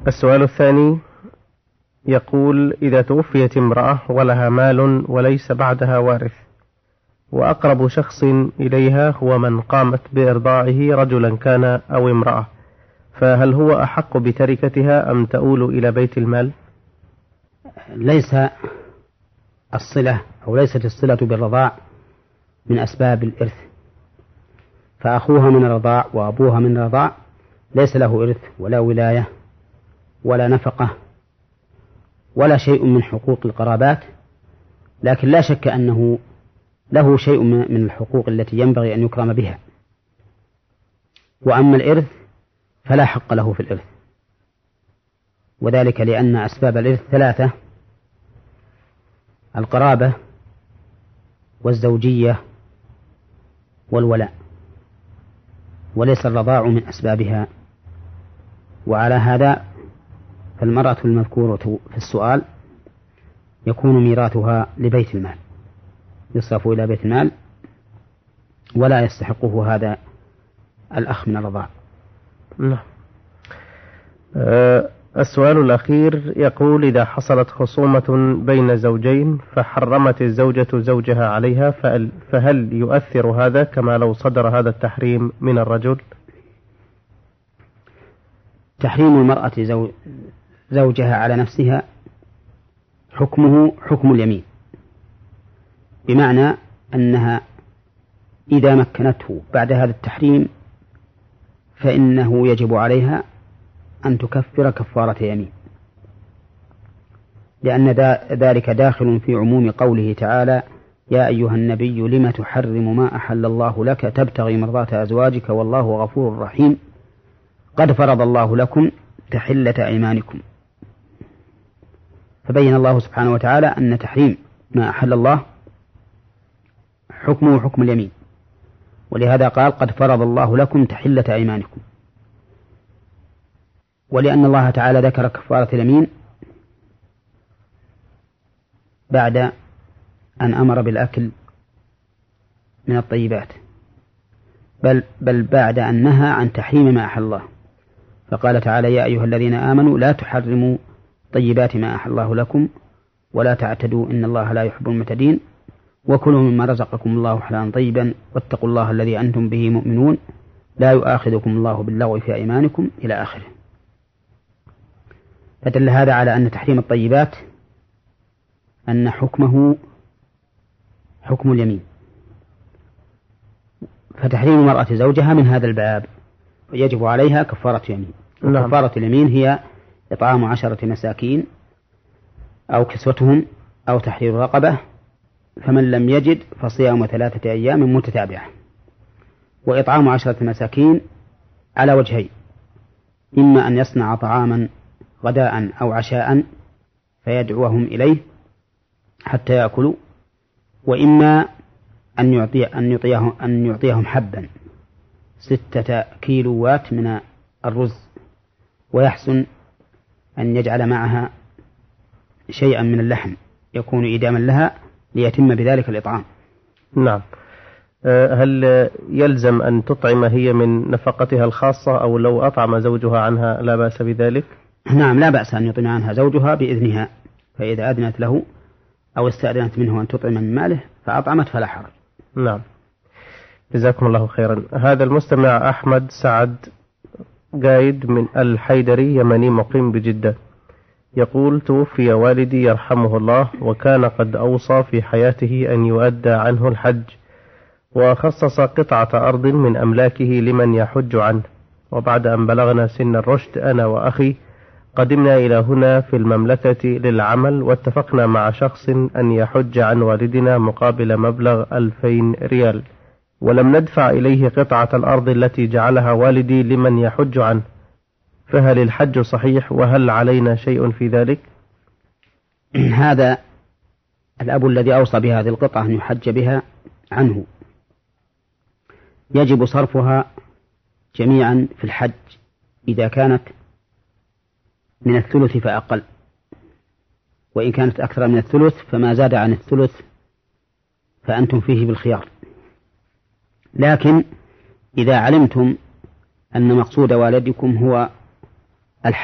السؤال الثاني يقول: إذا توفيت امرأة ولها مال وليس بعدها وارث، وأقرب شخص إليها هو من قامت بإرضاعه رجلا كان أو امرأة، فهل هو أحق بتركتها أم تؤول إلى بيت المال؟ ليس الصلة أو ليست الصلة بالرضاع من أسباب الإرث، فأخوها من الرضاع وأبوها من الرضاع ليس له إرث ولا ولاية ولا نفقة ولا شيء من حقوق القرابات، لكن لا شك أنه له شيء من الحقوق التي ينبغي أن يكرم بها. وأما الإرث فلا حق له في الإرث، وذلك لأن أسباب الإرث ثلاثة: القرابة والزوجية والولاء، وليس الرضاع من أسبابها. وعلى هذا فالمرأة المذكورة في السؤال يكون ميراثها لبيت المال، يصرف إلى بيت المال ولا يستحقه هذا الأخ من الرضاع. نعم. السؤال الأخير يقول: إذا حصلت خصومة بين زوجين فحرمت الزوجة زوجها عليها، فهل يؤثر هذا كما لو صدر هذا التحريم من الرجل؟ تحريم المرأة زوجها على نفسها حكمه حكم اليمين، بمعنى أنها إذا مكنته بعد هذا التحريم فإنه يجب عليها أن تكفر كفارة يمين، لأن ذلك داخل في عموم قوله تعالى: يا أيها النبي لم تحرم ما أحل الله لك تبتغي مرضات أزواجك والله غفور رحيم قد فرض الله لكم تحلة أيمانكم. فبين الله سبحانه وتعالى أن تحريم ما أحل الله حكمه حكم اليمين، ولهذا قال: قد فرض الله لكم تحلة أيمانكم. ولأن الله تعالى ذكر كفارة اليمين بعد أن أمر بالأكل من الطيبات، بل بعد أن نهى عن تحريم ما أحل الله، فقال تعالى: يا أيها الذين آمنوا لا تحرموا طيبات ما أحل الله لكم ولا تعتدوا إن الله لا يحب المعتدين وكلوا مما رزقكم الله حلالا طيبا واتقوا الله الذي أنتم به مؤمنون لا يؤاخذكم الله باللغو في أيمانكم إلى آخره. فدل هذا على أن تحريم الطيبات أن حكمه حكم اليمين، فتحريم المرأة زوجها من هذا الباب ويجب عليها كفارة يمين. كفارة اليمين هي إطعام 10 مساكين أو كسوتهم أو تحرير رقبة، فمن لم يجد فصيام 3 أيام متتابعة. وإطعام 10 مساكين على وجهين: إما أن يصنع طعاما غداء أو عشاء فيدعوهم إليه حتى يأكلوا، وإما أن يعطيهم حبا 6 كيلوات من الرز، ويحسن أن يجعل معها شيئا من اللحم يكون إداما لها ليتم بذلك الإطعام. نعم. هل يلزم أن تطعم هي من نفقتها الخاصة، أو لو أطعم زوجها عنها لا بأس بذلك؟ نعم، لا بأس أن يطعم عنها زوجها بإذنها، فإذا أذنت له أو استأذنت منه أن تطعم من ماله فأطعمت فلا حرج. نعم، جزاكم الله خيرا. هذا المستمع أحمد سعد قايد من الحيدري، يمني مقيم بجدة، يقول: توفي والدي يرحمه الله، وكان قد أوصى في حياته أن يؤدى عنه الحج، وخصص قطعة أرض من أملاكه لمن يحج عنه. وبعد أن بلغنا سن الرشد أنا وأخي قدمنا إلى هنا في المملكة للعمل، واتفقنا مع شخص أن يحج عن والدنا مقابل مبلغ 2000 ريال، ولم ندفع إليه قطعة الأرض التي جعلها والدي لمن يحج عنه، فهل الحج صحيح وهل علينا شيء في ذلك؟ هذا الأب الذي أوصى بهذه القطعة أن يحج بها عنه يجب صرفها جميعا في الحج إذا كانت من الثلث فأقل، وإن كانت أكثر من الثلث فما زاد عن الثلث فأنتم فيه بالخيار. لكن إذا علمتم أن مقصود والدكم هو